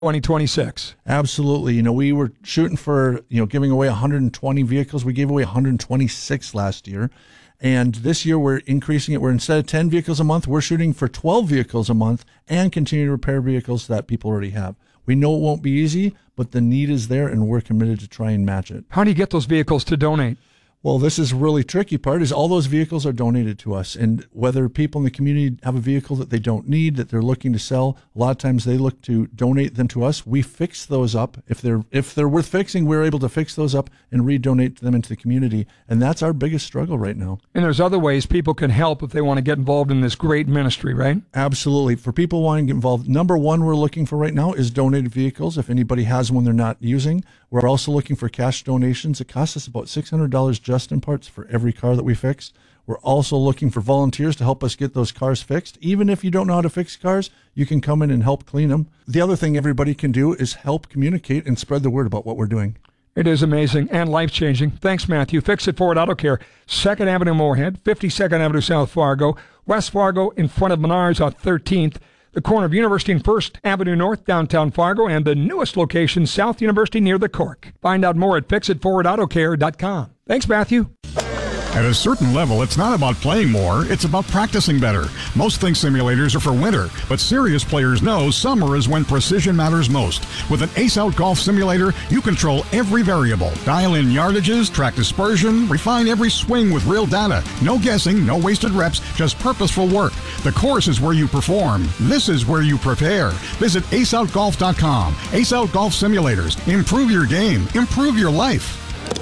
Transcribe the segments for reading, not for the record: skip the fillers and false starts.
2026. Absolutely. We were shooting for, giving away 120 vehicles. We gave away 126 last year. And this year we're increasing it. We're instead of 10 vehicles a month, we're shooting for 12 vehicles a month and continue to repair vehicles that people already have. We know it won't be easy, but the need is there and we're committed to try and match it. How do you get those vehicles to donate? Well, this is really tricky part is all those vehicles are donated to us. And whether people in the community have a vehicle that they don't need, that they're looking to sell, a lot of times they look to donate them to us. We fix those up. If they're worth fixing, we're able to fix those up and redonate them into the community. And that's our biggest struggle right now. And there's other ways people can help if they want to get involved in this great ministry, right? Absolutely. For people wanting to get involved, number one we're looking for right now is donated vehicles. If anybody has one they're not using, we're also looking for cash donations. It costs us about $600 just in parts for every car that we fix. We're also looking for volunteers to help us get those cars fixed. Even if you don't know how to fix cars, you can come in and help clean them. The other thing everybody can do is help communicate and spread the word about what we're doing. It is amazing and life-changing. Thanks, Matthew. Fix It Forward Auto Care, 2nd Avenue Moorhead, 52nd Avenue South Fargo, West Fargo in front of Menards on 13th, the corner of University and 1st Avenue North, downtown Fargo, and the newest location, South University near the Cork. Find out more at fixitforwardautocare.com. Thanks, Matthew. At a certain level, it's not about playing more, it's about practicing better. Most think simulators are for winter, but serious players know summer is when precision matters most. With an Ace Out Golf Simulator, you control every variable. Dial in yardages, track dispersion, refine every swing with real data. No guessing, no wasted reps, just purposeful work. The course is where you perform. This is where you prepare. Visit aceoutgolf.com. Ace Out Golf Simulators. Improve your game. Improve your life.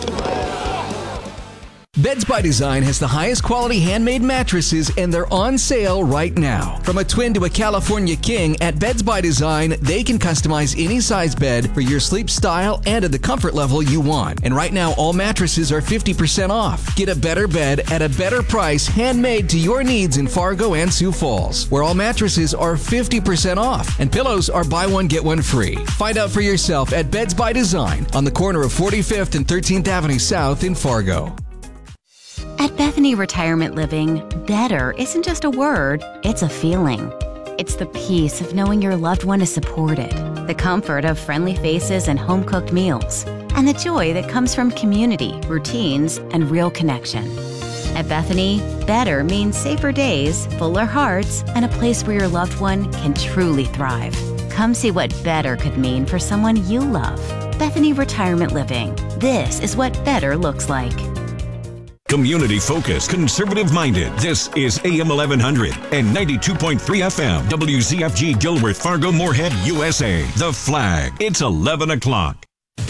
Beds by Design has the highest quality handmade mattresses, and they're on sale right now. From a twin to a California king, at Beds by Design, they can customize any size bed for your sleep style and at the comfort level you want. And right now, all mattresses are 50% off. Get a better bed at a better price, handmade to your needs in Fargo and Sioux Falls, where all mattresses are 50% off and pillows are buy one, get one free. Find out for yourself at Beds by Design on the corner of 45th and 13th Avenue South in Fargo. At Bethany Retirement Living, better isn't just a word, it's a feeling. It's the peace of knowing your loved one is supported, the comfort of friendly faces and home-cooked meals, and the joy that comes from community, routines, and real connection. At Bethany, better means safer days, fuller hearts, and a place where your loved one can truly thrive. Come see what better could mean for someone you love. Bethany Retirement Living. This is what better looks like. Community-focused, conservative-minded. This is AM 1100 and 92.3 FM. WZFG Gilworth, Fargo, Moorhead, USA. The Flag. It's 11 o'clock.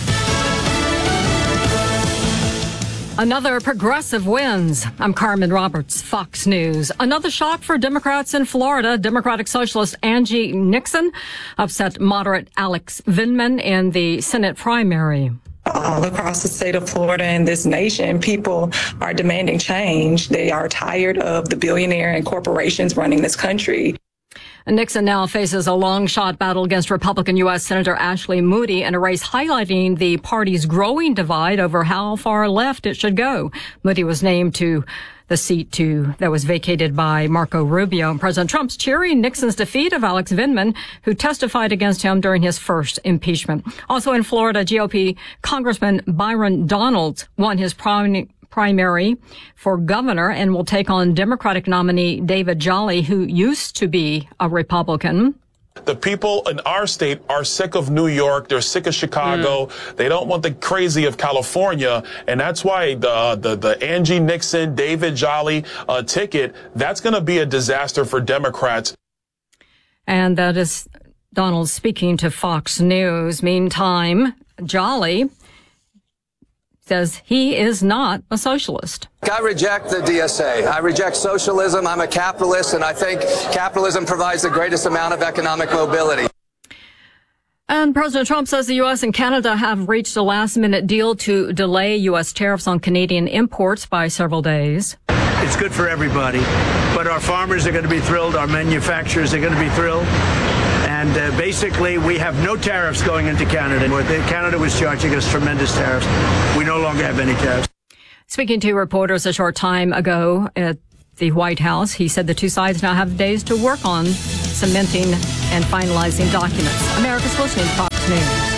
Another progressive wins. I'm Carmen Roberts, Fox News. Another shock for Democrats in Florida. Democratic Socialist Angie Nixon upset moderate Alex Vindman in the Senate primary. All across the state of Florida and this nation, people are demanding change. They are tired of the billionaire and corporations running this country. Nixon now faces a long-shot battle against Republican U.S. Senator Ashley Moody in a race highlighting the party's growing divide over how far left it should go. Moody was named to the seat that was vacated by Marco Rubio. President Trump's cheering Nixon's defeat of Alex Vindman, who testified against him during his first impeachment. Also in Florida, GOP Congressman Byron Donalds won his primary for governor and will take on Democratic nominee David Jolly, who used to be a Republican. The people in our state are sick of New York. They're sick of Chicago. They don't want the crazy of California. And that's why the Angie Nixon, David Jolly ticket, that's going to be a disaster for Democrats. And that is Donald speaking to Fox News. Meantime, Jolly says he is not a socialist. I reject the DSA. I reject socialism. I'm a capitalist, and I think capitalism provides the greatest amount of economic mobility. And President Trump says the U.S. and Canada have reached a last-minute deal to delay U.S. tariffs on Canadian imports by several days. It's good for everybody, but our farmers are going to be thrilled. Our manufacturers are going to be thrilled. And basically, we have no tariffs going into Canada. Canada was charging us tremendous tariffs. We no longer have any tariffs. Speaking to reporters a short time ago at the White House, he said the two sides now have days to work on cementing and finalizing documents. America's listening to Fox News.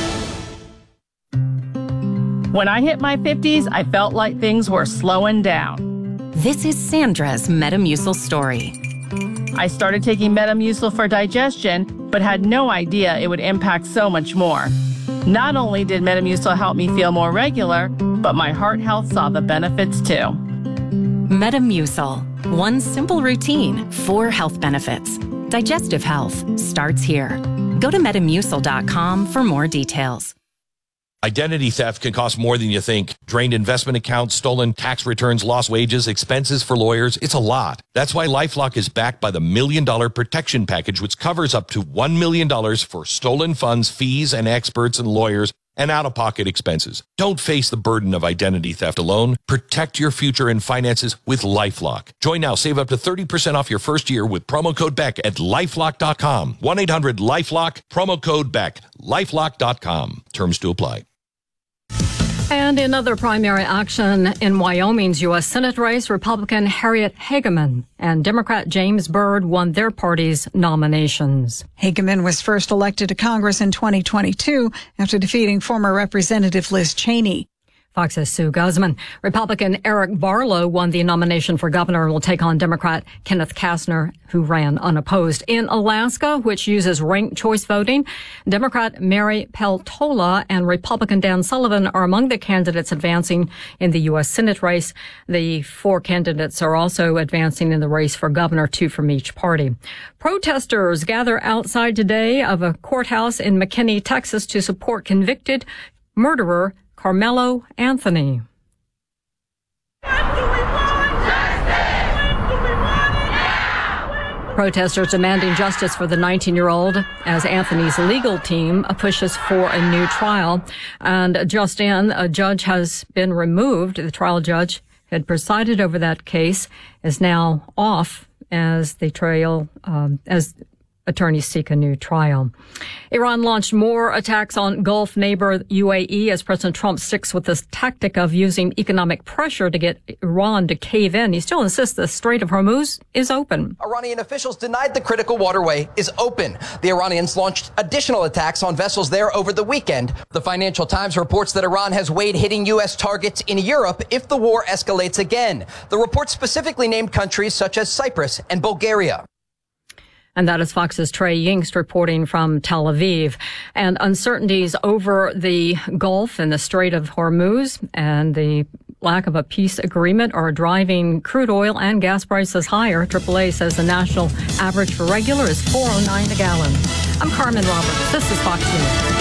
When I hit my 50s, I felt like things were slowing down. This is Sandra's Metamucil story. I started taking Metamucil for digestion, but had no idea it would impact so much more. Not only did Metamucil help me feel more regular, but my heart health saw the benefits too. Metamucil. One simple routine, 4 health benefits. Digestive health starts here. Go to Metamucil.com for more details. Identity theft can cost more than you think. Drained investment accounts, stolen tax returns, lost wages, expenses for lawyers. It's a lot. That's why LifeLock is backed by the $1 Million Protection Package, which covers up to $1 million for stolen funds, fees, and experts and lawyers, and out-of-pocket expenses. Don't face the burden of identity theft alone. Protect your future and finances with LifeLock. Join now. Save up to 30% off your first year with promo code BECK at LifeLock.com. 1-800-LifeLock, promo code BECK, LifeLock.com. Terms to apply. And in other primary action in Wyoming's U.S. Senate race, Republican Harriet Hageman and Democrat James Byrd won their party's nominations. Hageman was first elected to Congress in 2022 after defeating former Representative Liz Cheney. Fox's Sue Guzman. Republican Eric Barlow won the nomination for governor and will take on Democrat Kenneth Kastner, who ran unopposed. In Alaska, which uses ranked choice voting, Democrat Mary Peltola and Republican Dan Sullivan are among the candidates advancing in the U.S. Senate race. The 4 candidates are also advancing in the race for governor, 2 from each party. Protesters gather outside today of a courthouse in McKinney, Texas, to support convicted murderer Carmelo Anthony. Protesters demanding justice for the 19-year-old as Anthony's legal team pushes for a new trial. And just in, a judge has been removed. The trial judge had presided over that case is now off as the trial, as attorneys seek a new trial. Iran launched more attacks on Gulf neighbor UAE as President Trump sticks with this tactic of using economic pressure to get Iran to cave in. He still insists the Strait of Hormuz is open. Iranian officials denied the critical waterway is open. The Iranians launched additional attacks on vessels there over the weekend. The Financial Times reports that Iran has weighed hitting U.S. targets in Europe if the war escalates again. The report specifically named countries such as Cyprus and Bulgaria. And that is Fox's Trey Yingst reporting from Tel Aviv. And uncertainties over the Gulf and the Strait of Hormuz and the lack of a peace agreement are driving crude oil and gas prices higher. AAA says the national average for regular is $4.09 a gallon. I'm Carmen Roberts. This is Fox News.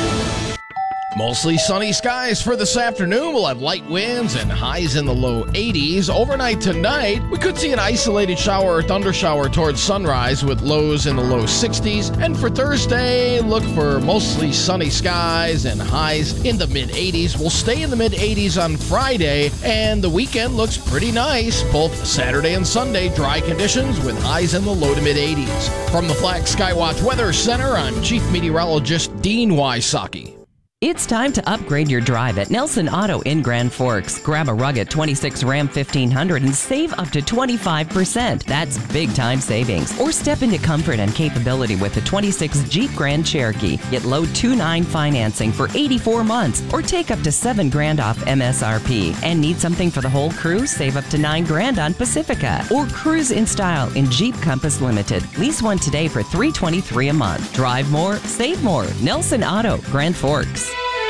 Mostly sunny skies for this afternoon. We'll have light winds and highs in the low 80s. Overnight tonight, we could see an isolated shower or thundershower towards sunrise with lows in the low 60s. And for Thursday, look for mostly sunny skies and highs in the mid 80s. We'll stay in the mid 80s on Friday, and the weekend looks pretty nice. Both Saturday and Sunday, dry conditions with highs in the low to mid 80s. From the Flag Skywatch Weather Center, I'm Chief Meteorologist Dean Wysocki. It's time to upgrade your drive at Nelson Auto in Grand Forks. Grab a rugged 26 Ram 1500 and save up to 25%. That's big time savings. Or step into comfort and capability with the 26 Jeep Grand Cherokee. Get low 2.9 financing for 84 months or take up to $7,000 off MSRP. And need something for the whole crew? Save up to $9,000 on Pacifica. Or cruise in style in Jeep Compass Limited. Lease one today for $323 a month. Drive more, save more. Nelson Auto, Grand Forks.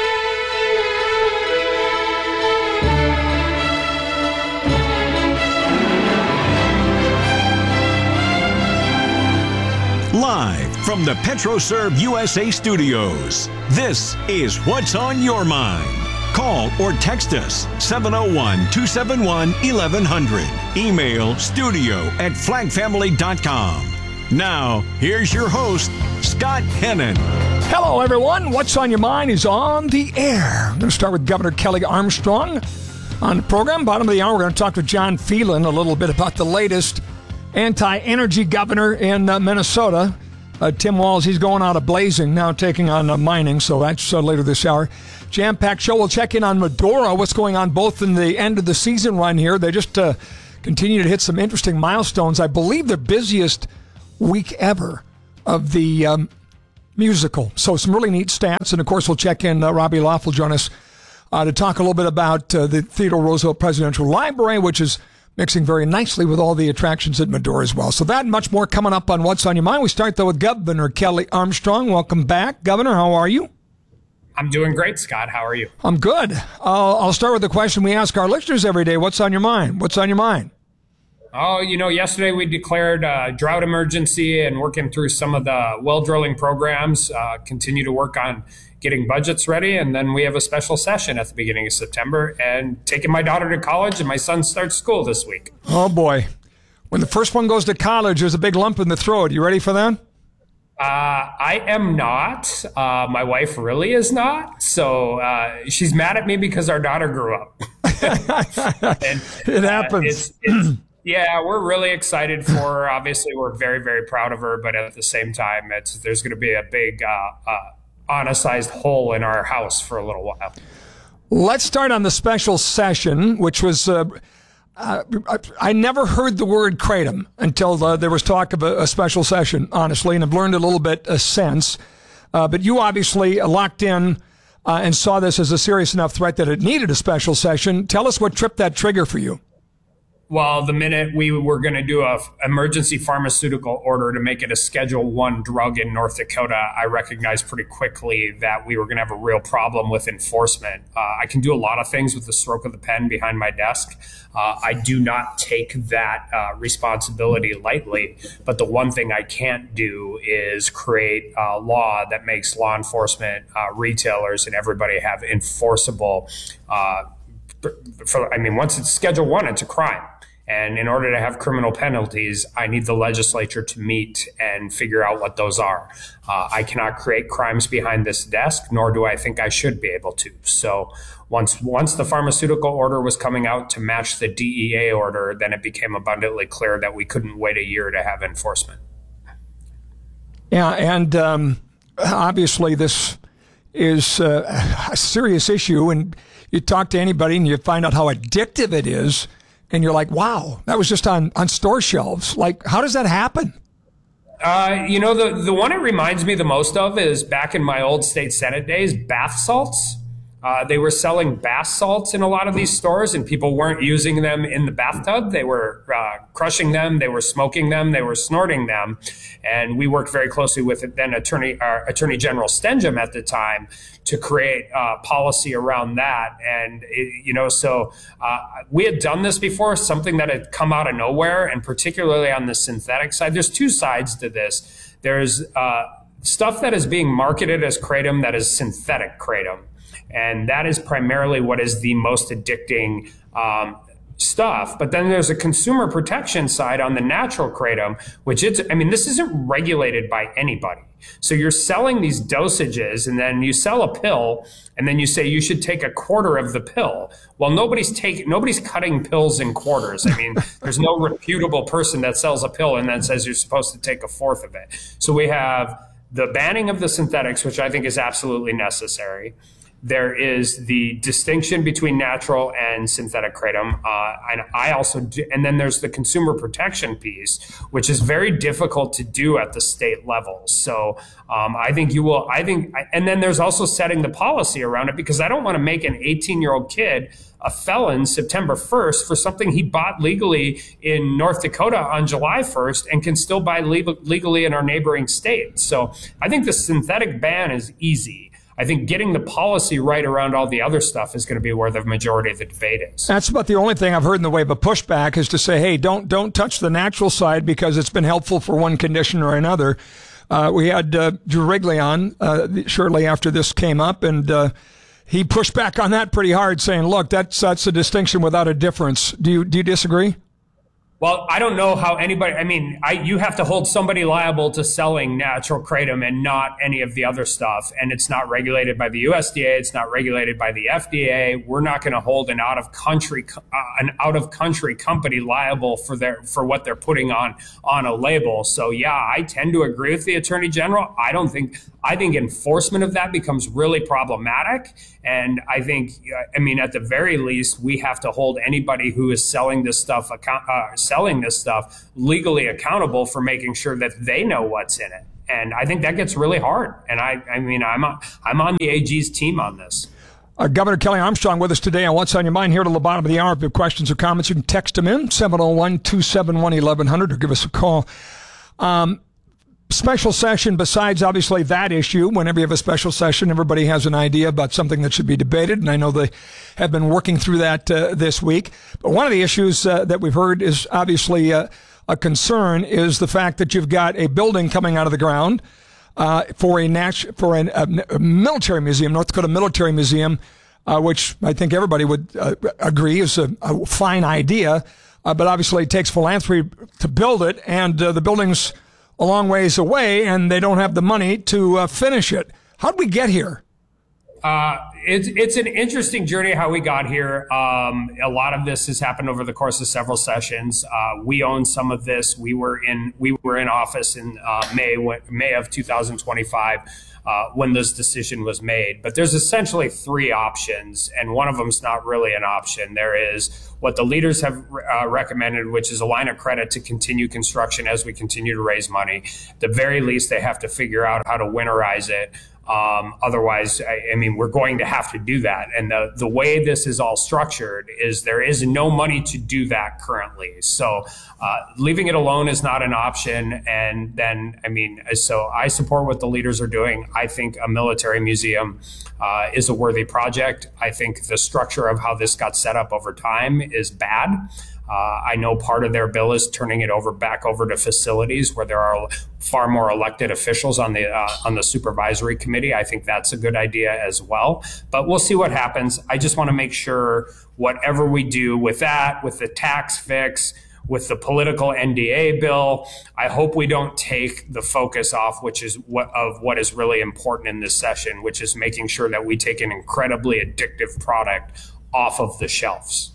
Live from the PetroServe USA studios, this is What's on Your Mind. Call or text us 701-271-1100. Email studio@flagfamily.com. Now, here's your host, Scott Hennon. Hello, everyone. What's on Your Mind is on the air. I'm going to start with Governor Kelly Armstrong on the program. Bottom of the hour, we're going to talk to John Phelan a little bit about the latest anti-energy governor in Minnesota. Tim Walz, he's going out of blazing now, taking on mining, so that's later this hour. Jam-packed show. We'll check in on Medora, what's going on both in the end of the season run here. They just continue to hit some interesting milestones. I believe their busiest week ever of the musical. So some really neat stats. And, of course, we'll check in. Robbie Loff will join us to talk a little bit about the Theodore Roosevelt Presidential Library, which is mixing very nicely with all the attractions at Medora as well. So that and much more coming up on What's on Your Mind. We start, though, with Governor Kelly Armstrong. Welcome back. Governor, how are you? I'm doing great, Scott. How are you? I'm good. I'll start with the question we ask our listeners every day. What's on your mind? What's on your mind? Oh, yesterday we declared a drought emergency and working through some of the well drilling programs, continue to work on getting budgets ready. And then we have a special session at the beginning of September and taking my daughter to college, and my son starts school this week. Oh, boy. When the first one goes to college, there's a big lump in the throat. You ready for that? I am not. My wife really is not. So she's mad at me because our daughter grew up. And, it happens. Yeah, we're really excited for her. Obviously, we're very, very proud of her. But at the same time, there's going to be a big Anna-sized hole in our house for a little while. Let's start on the special session, which was... I never heard the word kratom until there was talk of a special session, honestly, and I've learned a little bit since. But you obviously locked in and saw this as a serious enough threat that it needed a special session. Tell us what tripped that trigger for you. Well, the minute we were going to do an emergency pharmaceutical order to make it a Schedule I drug in North Dakota, I recognized pretty quickly that we were going to have a real problem with enforcement. I can do a lot of things with the stroke of the pen behind my desk. I do not take that responsibility lightly. But the one thing I can't do is create a law that makes law enforcement, retailers, and everybody have enforceable once it's Schedule I, it's a crime. And in order to have criminal penalties, I need the legislature to meet and figure out what those are. I cannot create crimes behind this desk, nor do I think I should be able to. So once the pharmaceutical order was coming out to match the DEA order, then it became abundantly clear that we couldn't wait a year to have enforcement. Yeah, and obviously this is a serious issue, and you talk to anybody and you find out how addictive it is, and you're like, wow, that was just on store shelves. Like, how does that happen? The one it reminds me the most of is back in my old state Senate days, bath salts. They were selling bath salts in a lot of these stores, and people weren't using them in the bathtub. They were crushing them. They were smoking them. They were snorting them. And we worked very closely with then Attorney General Stenjum at the time to create policy around that. And, we had done this before, something that had come out of nowhere, and particularly on the synthetic side. There's two sides to this. There's stuff that is being marketed as kratom that is synthetic kratom. And that is primarily what is the most addicting stuff. But then there's a consumer protection side on the natural kratom, which this isn't regulated by anybody. So you're selling these dosages, and then you sell a pill, and then you say you should take a quarter of the pill. Well, nobody's cutting pills in quarters. There's no reputable person that sells a pill and then says you're supposed to take a fourth of it. So we have the banning of the synthetics, which I think is absolutely necessary. There is the distinction between natural and synthetic kratom, and then there's the consumer protection piece, which is very difficult to do at the state level. So and then there's also setting the policy around it, because I don't want to make an 18-year-old kid a felon September 1st for something he bought legally in North Dakota on July 1st and can still buy legally in our neighboring state. So I think the synthetic ban is easy. I think getting the policy right around all the other stuff is going to be where the majority of the debate is. That's about the only thing I've heard in the way of a pushback, is to say, hey, don't touch the natural side because it's been helpful for one condition or another. We had Drew Wrigley on shortly after this came up, and he pushed back on that pretty hard, saying, look, that's a distinction without a difference. Do you disagree? Well, I don't know how anybody, you have to hold somebody liable to selling natural kratom and not any of the other stuff. And it's not regulated by the USDA. It's not regulated by the FDA. We're not going to hold an out of country company liable for what they're putting on a label. So yeah, I tend to agree with the Attorney General. I think enforcement of that becomes really problematic. And I think, at the very least, we have to hold anybody who is selling this stuff legally accountable for making sure that they know what's in it. And I think that gets really hard. And I mean, I'm on the AG's team on this. Governor Kelly Armstrong with us today on What's on Your Mind here till the bottom of the hour. If you have questions or comments, you can text them in, 701-271-1100, or give us a call. Special session, besides obviously that issue, whenever you have a special session, everybody has an idea about something that should be debated, and I know they have been working through that this week. But one of the issues that we've heard is obviously a concern is the fact that you've got a building coming out of the ground for a military museum, North Dakota Military Museum, which I think everybody would agree is a fine idea, but obviously it takes philanthropy to build it, and the building's a long ways away, and they don't have the money to finish it. How did we get here? It's an interesting journey how we got here. A lot of this has happened over the course of several sessions. We own some of this. We were in office in May of 2025 when this decision was made. But there's essentially three options, and one of them is not really an option. There is what the leaders have recommended, which is a line of credit to continue construction as we continue to raise money. At the very least, they have to figure out how to winterize it. Otherwise, I mean, we're going to have to do that. And the way this is all structured is there is no money to do that currently. So leaving it alone is not an option. And then, I mean, so I support what the leaders are doing. I think a military museum is a worthy project. I think the structure of how this got set up over time is bad. I know part of their bill is turning it back over to facilities where there are far more elected officials on the supervisory committee. I think that's a good idea as well. But we'll see what happens. I just want to make sure whatever we do with that, with the tax fix, with the political NDA bill, I hope we don't take the focus off, which is what is really important in this session, which is making sure that we take an incredibly addictive product off of the shelves.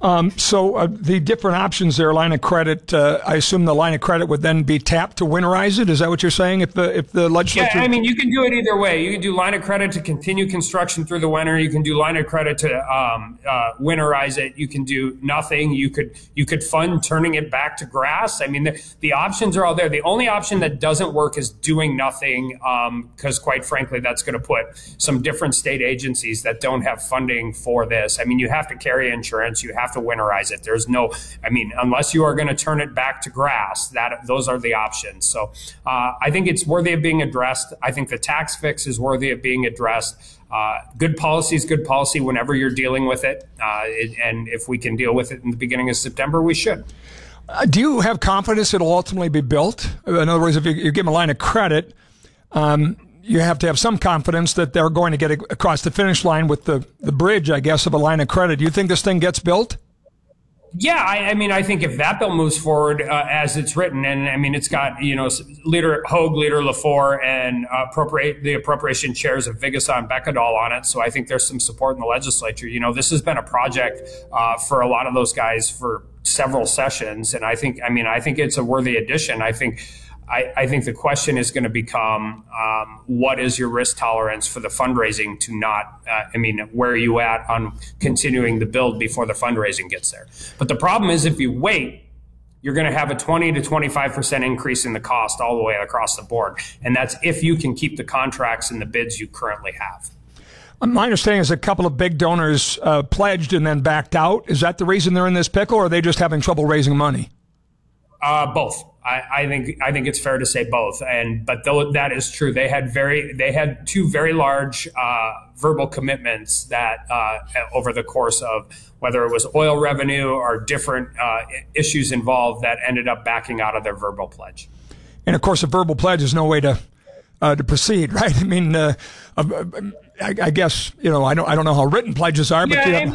So the different options there, line of credit, I assume the line of credit would then be tapped to winterize it. Is that what you're saying? If the legislature... Yeah, I mean, you can do it either way. You can do line of credit to continue construction through the winter. You can do line of credit to winterize it. You can do nothing. You could fund turning it back to grass. I mean, the options are all there. The only option that doesn't work is doing nothing, because quite frankly, that's going to put some different state agencies that don't have funding for this. I mean, you have to carry insurance. You have to winterize it. There's no, I mean, unless you are going to turn it back to grass, those are the options. So I think it's worthy of being addressed. I think the tax fix is worthy of being addressed. Good policy is good policy whenever you're dealing with it. And if we can deal with it in the beginning of September, we should. Do you have confidence it'll ultimately be built? In other words, if you give them a line of credit, you have to have some confidence that they're going to get across the finish line with the bridge, I guess, of a line of credit. Do you think this thing gets built? Yeah, I mean, I think if that bill moves forward as it's written, and I mean, it's got, Leader Hogue, Leader LaFour, and the appropriation chairs of Vigasan and Bekadal on it. So I think there's some support in the legislature. This has been a project for a lot of those guys for several sessions. And I think it's a worthy addition. I think the question is going to become, what is your risk tolerance for the fundraising to not, where are you at on continuing the build before the fundraising gets there? But the problem is if you wait, you're going to have a 20 to 25% increase in the cost all the way across the board. And that's if you can keep the contracts and the bids you currently have. My understanding is a couple of big donors pledged and then backed out. Is that the reason they're in this pickle, or are they just having trouble raising money? Both. I think it's fair to say both. But that is true. They had two very large verbal commitments that over the course of whether it was oil revenue or different issues involved that ended up backing out of their verbal pledge. And of course, a verbal pledge is no way to proceed, right? I mean, I guess, I don't know how written pledges are, but yeah,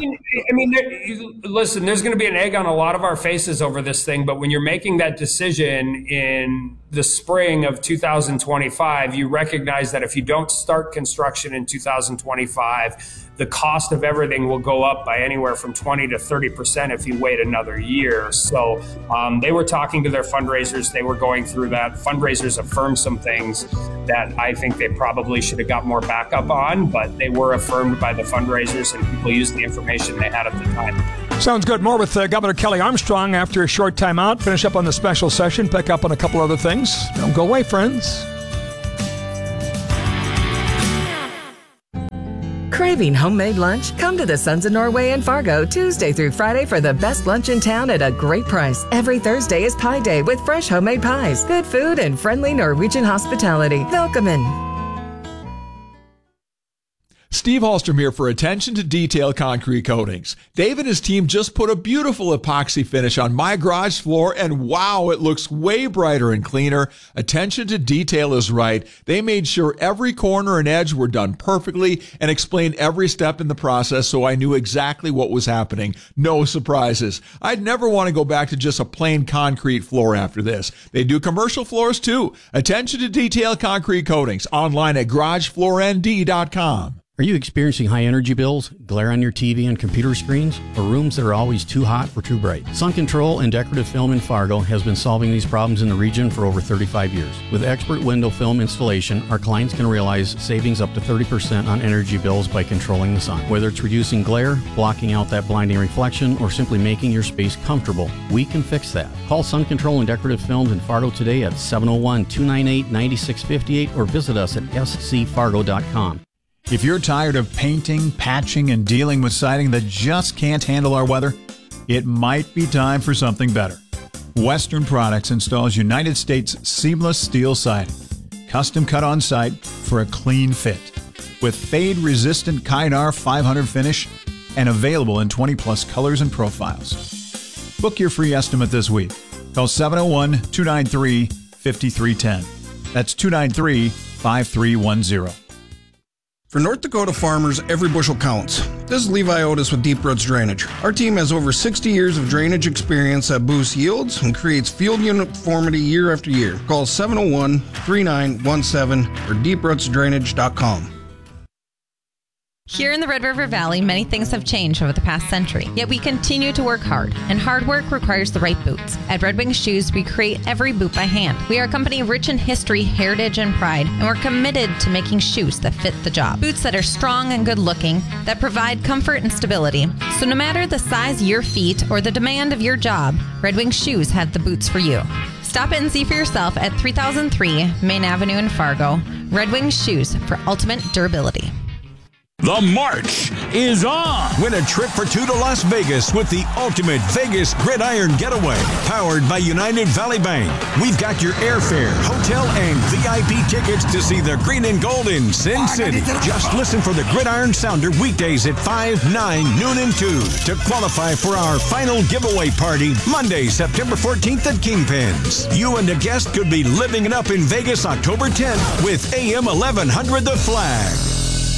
listen, there's going to be an egg on a lot of our faces over this thing, but when you're making that decision in the spring of 2025, you recognize that if you don't start construction in 2025, the cost of everything will go up by anywhere from 20 to 30% if you wait another year. So they were talking to their fundraisers. They were going through that. Fundraisers affirmed some things that I think they probably should have got more backup on, but they were affirmed by the fundraisers and people used the information they had at the time. Sounds good. More with Governor Kelly Armstrong after a short time out. Finish up on the special session, pick up on a couple other things. Don't go away, friends. Craving homemade lunch? Come to the Sons of Norway in Fargo Tuesday through Friday for the best lunch in town at a great price. Every Thursday is Pie Day with fresh homemade pies, good food, and friendly Norwegian hospitality. Welcome. Steve Hallstrom here for Attention to Detail Concrete Coatings. Dave and his team just put a beautiful epoxy finish on my garage floor, and wow, it looks way brighter and cleaner. Attention to detail is right. They made sure every corner and edge were done perfectly and explained every step in the process so I knew exactly what was happening. No surprises. I'd never want to go back to just a plain concrete floor after this. They do commercial floors too. Attention to Detail Concrete Coatings. Online at garagefloornd.com. Are you experiencing high energy bills, glare on your TV and computer screens, or rooms that are always too hot or too bright? Sun Control and Decorative Film in Fargo has been solving these problems in the region for over 35 years. With expert window film installation, our clients can realize savings up to 30% on energy bills by controlling the sun. Whether it's reducing glare, blocking out that blinding reflection, or simply making your space comfortable, we can fix that. Call Sun Control and Decorative Films in Fargo today at 701-298-9658 or visit us at scfargo.com. If you're tired of painting, patching, and dealing with siding that just can't handle our weather, it might be time for something better. Western Products installs United States seamless steel siding, custom cut on site for a clean fit, with fade-resistant Kynar 500 finish and available in 20-plus colors and profiles. Book your free estimate this week. Call 701-293-5310. That's 293-5310. For North Dakota farmers, every bushel counts. This is Levi Otis with Deep Roots Drainage. Our team has over 60 years of drainage experience that boosts yields and creates field uniformity year after year. Call 701-3917 or deeprootsdrainage.com. Here in the Red River Valley, many things have changed over the past century, yet we continue to work hard, and hard work requires the right boots. At Red Wing Shoes, we create every boot by hand. We are a company rich in history, heritage, and pride, and we're committed to making shoes that fit the job. Boots that are strong and good-looking, that provide comfort and stability. So no matter the size of your feet or the demand of your job, Red Wing Shoes have the boots for you. Stop in and see for yourself at 3003 Main Avenue in Fargo. Red Wing Shoes for ultimate durability. The march is on. Win a trip for two to Las Vegas with the ultimate Vegas Gridiron Getaway, powered by United Valley Bank. We've got your airfare, hotel, and VIP tickets to see the green and gold in Sin City. Just listen for the Gridiron Sounder weekdays at 5, 9, noon, and 2 to qualify for our final giveaway party Monday, September 14th at Kingpins. You and a guest could be living it up in Vegas October 10th with AM 1100 The Flag.